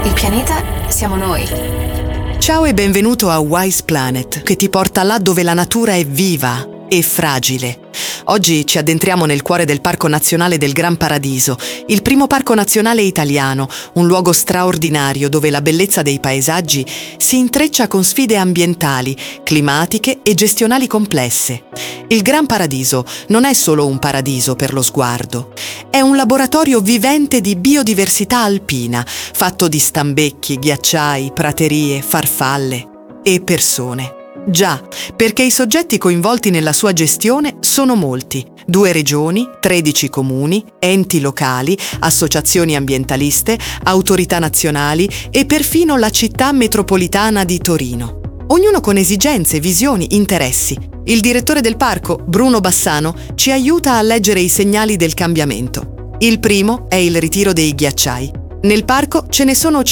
Il pianeta siamo noi. Ciao e benvenuto a Wise Planet, che ti porta là dove la natura è viva e fragile. Oggi ci addentriamo nel cuore del Parco Nazionale del Gran Paradiso, il primo parco nazionale italiano, un luogo straordinario dove la bellezza dei paesaggi si intreccia con sfide ambientali, climatiche e gestionali complesse. Il Gran Paradiso non è solo un paradiso per lo sguardo, è un laboratorio vivente di biodiversità alpina, fatto di stambecchi, ghiacciai, praterie, farfalle e persone. Già, perché i soggetti coinvolti nella sua gestione sono molti. 2 regioni, 13 comuni, enti locali, associazioni ambientaliste, autorità nazionali e perfino la città metropolitana di Torino. Ognuno con esigenze, visioni, interessi. Il direttore del parco, Bruno Bassano, ci aiuta a leggere i segnali del cambiamento. Il primo è il ritiro dei ghiacciai. Nel parco ce ne sono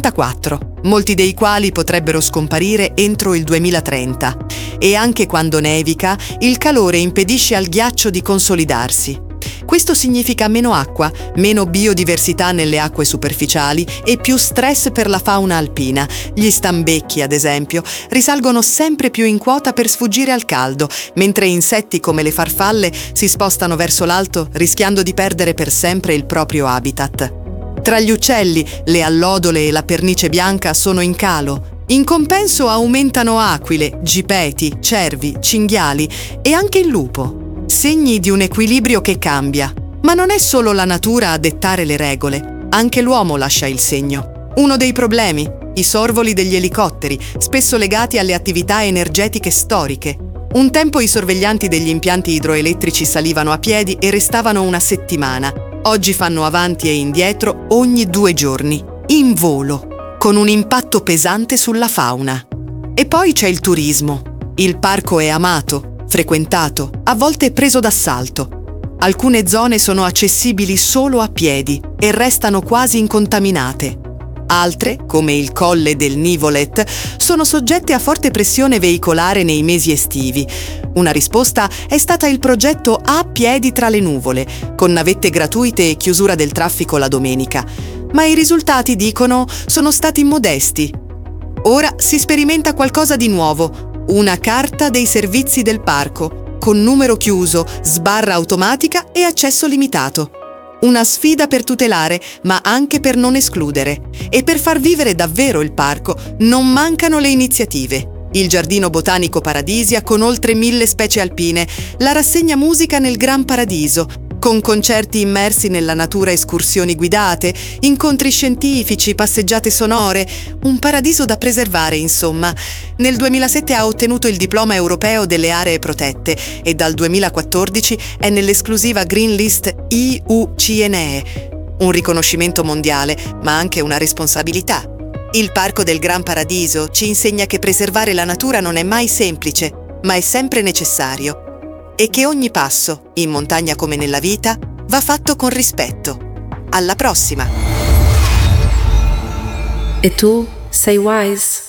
54, molti dei quali potrebbero scomparire entro il 2030. E anche quando nevica, il calore impedisce al ghiaccio di consolidarsi. Questo significa meno acqua, meno biodiversità nelle acque superficiali e più stress per la fauna alpina. Gli stambecchi, ad esempio, risalgono sempre più in quota per sfuggire al caldo, mentre insetti come le farfalle si spostano verso l'alto rischiando di perdere per sempre il proprio habitat. Tra gli uccelli, le allodole e la pernice bianca sono in calo. In compenso aumentano aquile, gipeti, cervi, cinghiali e anche il lupo. Segni di un equilibrio che cambia. Ma non è solo la natura a dettare le regole, anche l'uomo lascia il segno. Uno dei problemi, i sorvoli degli elicotteri, spesso legati alle attività energetiche storiche. Un tempo i sorveglianti degli impianti idroelettrici salivano a piedi e restavano una settimana. Oggi fanno avanti e indietro ogni 2 giorni, in volo, con un impatto pesante sulla fauna. E poi c'è il turismo. Il parco è amato, frequentato, a volte preso d'assalto. Alcune zone sono accessibili solo a piedi e restano quasi incontaminate. Altre, come il Colle del Nivolet, sono soggette a forte pressione veicolare nei mesi estivi. Una risposta è stata il progetto A piedi tra le nuvole, con navette gratuite e chiusura del traffico la domenica. Ma i risultati, dicono, sono stati modesti. Ora si sperimenta qualcosa di nuovo, una carta dei servizi del parco, con numero chiuso, sbarra automatica e accesso limitato. Una sfida per tutelare, ma anche per non escludere. E per far vivere davvero il parco non mancano le iniziative. Il Giardino Botanico Paradisia con oltre 1000 specie alpine, la rassegna musica nel Gran Paradiso, con concerti immersi nella natura, escursioni guidate, incontri scientifici, passeggiate sonore, un paradiso da preservare, insomma. Nel 2007 ha ottenuto il diploma europeo delle aree protette e dal 2014 è nell'esclusiva Green List IUCNE, un riconoscimento mondiale, ma anche una responsabilità. Il Parco del Gran Paradiso ci insegna che preservare la natura non è mai semplice, ma è sempre necessario. E che ogni passo, in montagna come nella vita, va fatto con rispetto. Alla prossima! E tu sei Wise?